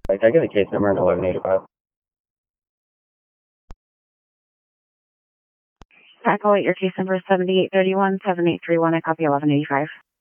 Can I get a case number in 1185? I call it your case number 7831-7831. I copy 1185.